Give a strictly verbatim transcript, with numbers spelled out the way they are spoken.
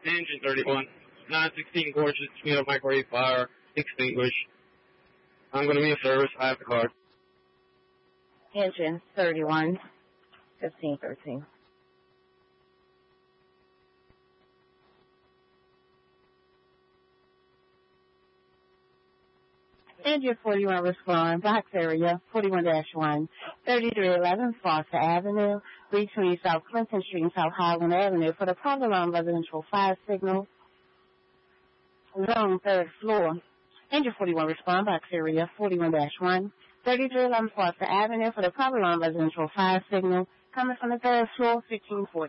Engine thirty-one. nine sixteen Gorgeous, speed of microwave fire, extinguish. I'm going to be in service. I have the card. Engine thirty-one, fifteen thirteen. Engine forty-one respond, box area forty-one dash one, thirty-three eleven Foster Avenue, between South Clinton Street and South Highland Avenue for the problem on residential fire signal, zone third floor. Engine forty-one respond, box area forty-one dash one, thirty-three eleven Foster Avenue for the problem on residential fire signal coming from the third floor, fifteen forty.